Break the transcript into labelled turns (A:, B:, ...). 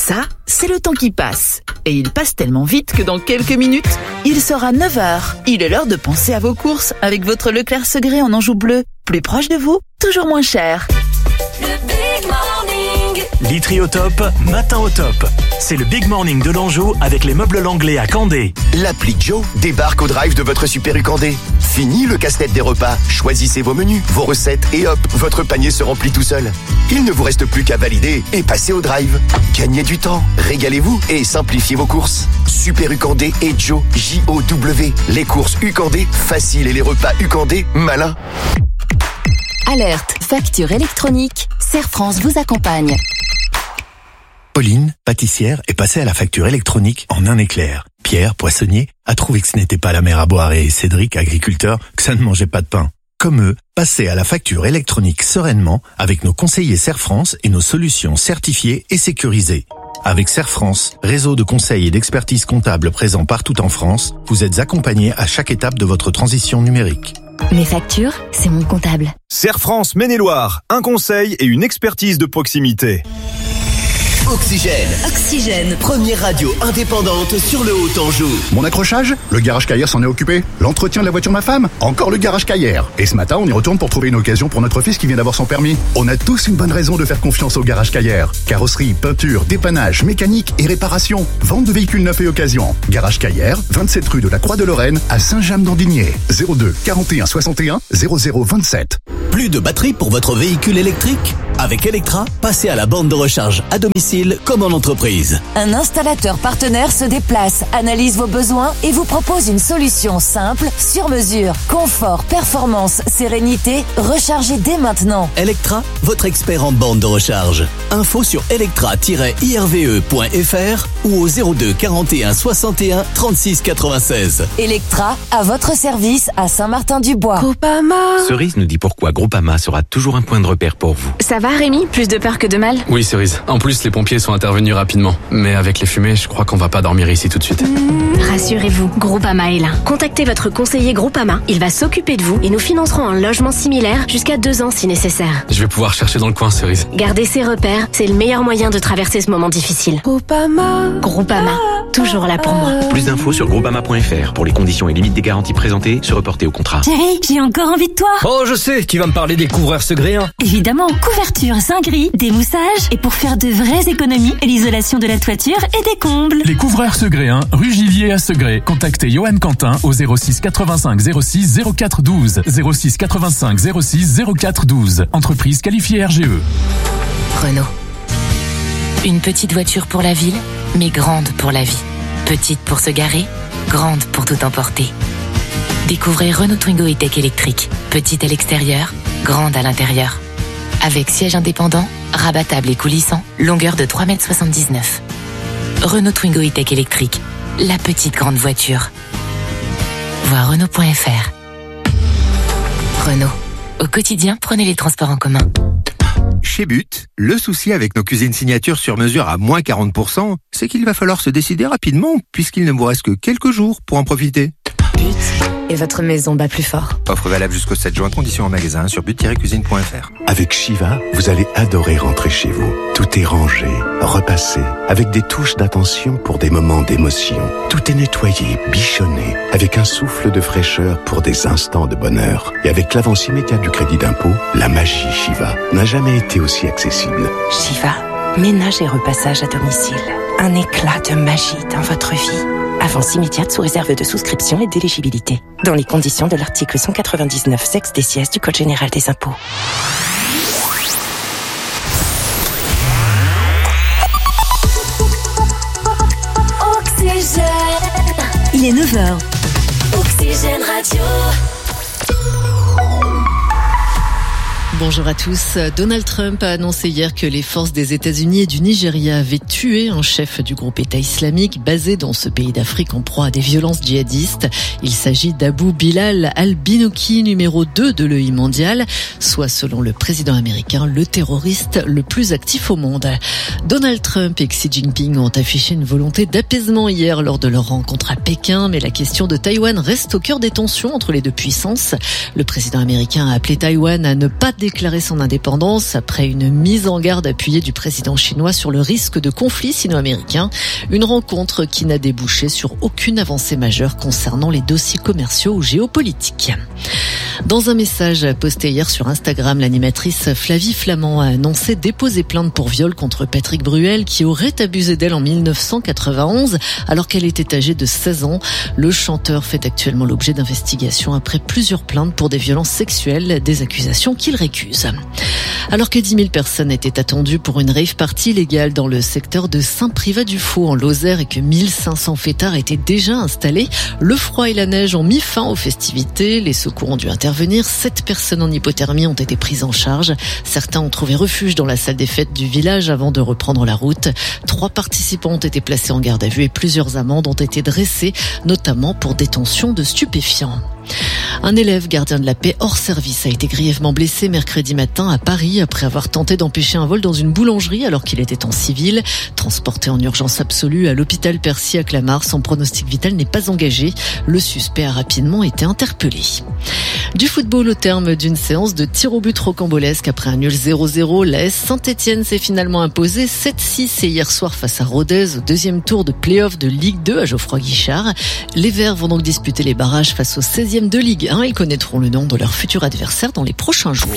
A: Ça, c'est le temps qui passe. Et il passe tellement vite que dans quelques minutes, il sera 9h. Il est l'heure de penser à vos courses avec votre Leclerc Segré en Anjou bleu. Plus proche de vous, toujours moins cher.
B: Le Big Morning.
C: Literie au top, matin au top. C'est le Big Morning de l'Anjou avec les meubles Langlais à Candé.
D: L'appli Joe débarque au drive de votre Super U Candé. Fini le casse-tête des repas. Choisissez vos menus, vos recettes et hop, votre panier se remplit tout seul. Il ne vous reste plus qu'à valider et passer au drive. Gagnez du temps, régalez-vous et simplifiez vos courses. Super U Candé et Joe, J-O-W. Les courses U Candé, faciles et les repas U Candé, malins.
E: Alerte, facture électronique, Serre France vous accompagne.
F: Pauline, pâtissière, est passée à la facture électronique en un éclair. Pierre, poissonnier, a trouvé que ce n'était pas la mer à boire et Cédric, agriculteur, que ça ne mangeait pas de pain. Comme eux, passez à la facture électronique sereinement avec nos conseillers Serre France et nos solutions certifiées et sécurisées. Avec Serre France, réseau de conseils et d'expertise comptable présent partout en France, vous êtes accompagnés à chaque étape de votre transition numérique.
E: Mes factures, c'est mon comptable.
G: Serre France Maine-et-Loire, un conseil et une expertise de proximité.
D: Oxygène, première radio indépendante sur le Haut-Anjou.
H: Mon accrochage, le garage Caillère s'en est occupé. L'entretien de la voiture de ma femme, encore le garage Caillère. Et ce matin, on y retourne pour trouver une occasion pour notre fils qui vient d'avoir son permis. On a tous une bonne raison de faire confiance au garage Caillère. Carrosserie, peinture, dépannage, mécanique et réparation. Vente de véhicules neufs et occasion. Garage Caillère, 27 rue de la Croix de Lorraine à Saint-James-d'Andigné. 02 41 61 00 27.
I: Plus de batterie pour votre véhicule électrique ? Avec Electra, passez à la borne de recharge à domicile comme en entreprise.
E: Un installateur partenaire se déplace, analyse vos besoins et vous propose une solution simple, sur mesure. Confort, performance, sérénité, rechargez dès maintenant.
I: Electra, votre expert en borne de recharge. Info sur electra-irve.fr ou au 02 41 61 36 96.
E: Electra, à votre service à Saint-Martin-du-Bois.
B: Groupama.
J: Cerise nous dit pourquoi Groupama sera toujours un point de repère pour vous.
K: Ça va Rémi, plus de peur que de mal?
L: Oui Cerise, en plus les pompiers sont intervenus rapidement. Mais avec les fumées, je crois qu'on va pas dormir ici tout de suite.
K: Rassurez-vous, Groupama est là. Contactez votre conseiller Groupama, il va s'occuper de vous et nous financerons un logement similaire jusqu'à 2 ans si nécessaire.
L: Je vais pouvoir chercher dans le coin Cerise.
K: Gardez ses repères, c'est le meilleur moyen de traverser ce moment difficile. Groupama, toujours là pour moi.
J: Plus d'infos sur groupama.fr pour les conditions et limites des garanties présentées, se reporter au contrat.
M: Chérie, j'ai encore envie de toi.
N: Oh je sais, tu vas me parler des couvreurs Segréens.
M: Évidemment, couverture Saint-Gris, démoussage et pour faire de vraies économies, l'isolation de la toiture et des combles.
O: Les couvreurs Segréens, rue Givier à Segré. Contactez Johan Quentin au 06 85 06 04 12. 06 85 06 04 12. Entreprise qualifiée RGE.
P: Renault. Une petite voiture pour la ville, mais grande pour la vie. Petite pour se garer, grande pour tout emporter. Découvrez Renault Twingo E-Tech électrique. Petite à l'extérieur, grande à l'intérieur. Avec siège indépendant, rabattable et coulissant, longueur de 3,79 m. Renault Twingo E-Tech électrique. La petite grande voiture. Voir Renault.fr. Renault. Au quotidien, prenez les transports en commun.
Q: Chez But, le souci avec nos cuisines signatures sur mesure à moins 40%, c'est qu'il va falloir se décider rapidement puisqu'il ne vous reste que quelques jours pour en profiter.
E: But et votre maison bat plus fort.
Q: Offre valable jusqu'au 7 juin, conditions en magasin sur but-cuisine.fr.
R: Avec Shiva, vous allez adorer rentrer chez vous. Tout est rangé, repassé, avec des touches d'attention pour des moments d'émotion. Tout est nettoyé, bichonné, avec un souffle de fraîcheur pour des instants de bonheur. Et avec l'avance immédiate du crédit d'impôt, la magie Shiva n'a jamais été aussi accessible.
S: Shiva, ménage et repassage à domicile. Un éclat de magie dans votre vie. Avance immédiate sous réserve de souscription et d'éligibilité. Dans les conditions de l'article 199 sexe des sièges du Code général des impôts.
B: Oxygène.
M: Il est 9h.
B: Oxygène Radio.
T: Bonjour à tous. Donald Trump a annoncé hier que les forces des États-Unis et du Nigeria avaient tué un chef du groupe État islamique basé dans ce pays d'Afrique en proie à des violences djihadistes. Il s'agit d'Abu Bilal al-Binoki, numéro 2 de l'EI mondial, soit selon le président américain, le terroriste le plus actif au monde. Donald Trump et Xi Jinping ont affiché une volonté d'apaisement hier lors de leur rencontre à Pékin, mais la question de Taïwan reste au cœur des tensions entre les deux puissances. Le président américain a appelé Taïwan à ne pas déclarer déclaré son indépendance après une mise en garde appuyée du président chinois sur le risque de conflit sino-américain. Une rencontre qui n'a débouché sur aucune avancée majeure concernant les dossiers commerciaux ou géopolitiques. Dans un message posté hier sur Instagram, l'animatrice Flavie Flamand a annoncé déposer plainte pour viol contre Patrick Bruel qui aurait abusé d'elle en 1991 alors qu'elle était âgée de 16 ans. Le chanteur fait actuellement l'objet d'investigations après plusieurs plaintes pour des violences sexuelles, des accusations qu'il récuse. Alors que 10 000 personnes étaient attendues pour une rave party illégale dans le secteur de Saint-Privat-du-Faux en Lozère et que 1500 fêtards étaient déjà installés, le froid et la neige ont mis fin aux festivités. Les secours ont dû intervenir. 7 personnes en hypothermie ont été prises en charge. Certains ont trouvé refuge dans la salle des fêtes du village avant de reprendre la route. 3 participants ont été placés en garde à vue et plusieurs amendes ont été dressées, notamment pour détention de stupéfiants. Un élève gardien de la paix hors service a été grièvement blessé mercredi matin à Paris après avoir tenté d'empêcher un vol dans une boulangerie alors qu'il était en civil. Transporté en urgence absolue à l'hôpital Percy à Clamart, son pronostic vital n'est pas engagé. Le suspect a rapidement été interpellé. Du football au terme d'une séance de tir au but rocambolesque après un nul 0-0, l'AS Saint-Etienne s'est finalement imposé 7-6 hier soir face à Rodez au deuxième tour de play-off de Ligue 2 à Geoffroy Guichard. Les Verts vont donc disputer les barrages face au 16e de Ligue 1. Ils connaîtront le nom de leur futur adversaire dans les prochains jours.